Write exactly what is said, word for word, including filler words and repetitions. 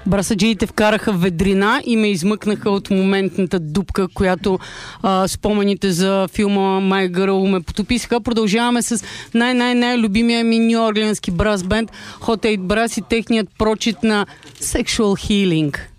Брасаджиите вкараха ведрина и ме измъкнаха от моментната дупка, която а, спомените за филма My Girl ме потописаха. Продължаваме с най-най-най-любимия ми нью-орлеански брас бенд Hot Eight Brass и техният прочит на Sexual Healing.